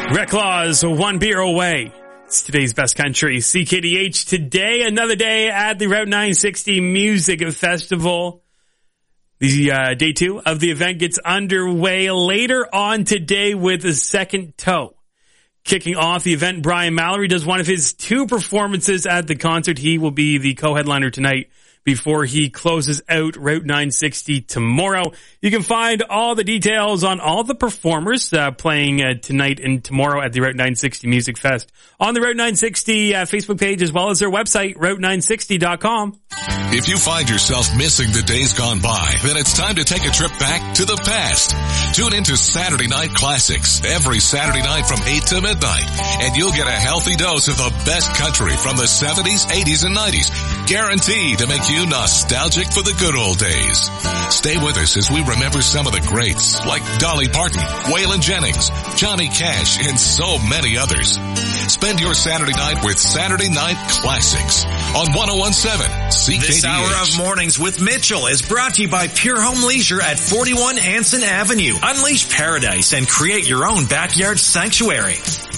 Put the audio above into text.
Reclaws, one beer away. It's today's best country. CKDH today, another day at the Route 960 Music Festival. The day 2 of the event gets underway later on today with the second toe. Kicking off the event, Brian Mallory does one of his 2 performances at the concert. He will be the co-headliner tonight before he closes out Route 960 tomorrow. You can find all the details on all the performers playing tonight and tomorrow at the Route 960 Music Fest on the Route 960 Facebook page, as well as their website, route960.com. If you find yourself missing the days gone by, then it's time to take a trip back to the past. Tune into Saturday Night Classics every Saturday night from 8 to midnight, and you'll get a healthy dose of the best country from the 70s, 80s, and 90s, guaranteed to make you nostalgic for the good old days. Stay with us as we remember some of the greats like Dolly Parton, Waylon Jennings, Johnny Cash, and so many others. Spend your Saturday night with Saturday Night Classics on 101.7 CKDH. This hour of Mornings with Mitchell is brought to you by Pure Home Leisure at 41 Anson Avenue. Unleash paradise and create your own backyard sanctuary.